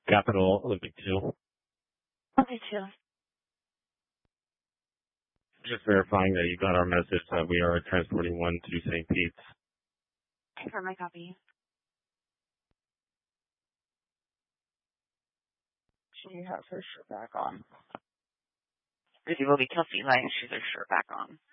Capital Olympic 2. Okay, too. Just verifying that you got our message that we are transporting one to St. Pete's. For my copy. She has her shirt back on. Busy will be tough, Eli, and she's her shirt back on.